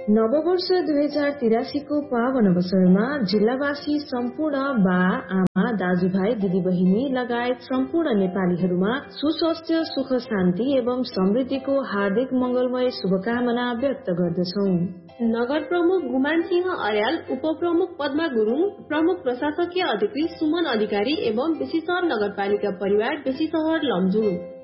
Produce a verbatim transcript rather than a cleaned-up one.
नववर्ष दुई हजार तिरासीको पावन अवसरमा जिल्लावासी सम्पूर्ण बा आमा दाजुभाइ दिदीबहिनी लगायत सम्पूर्ण नेपालीहरूमा सुस्वास्थ्य सुख शान्ति एवं समृद्धिको हार्दिक मंगलमय शुभकामना व्यक्त गर्दछौ। नगर प्रमुख गुमान सिंह अर्याल, उपप्रमुख पद्मा गुरुङ, प्रमुख प्रशासकीय अधिकृत सुमन अधिकारी एवं बेसीसहर नगरपालिका परिवार बेसीसहर लमजुङ।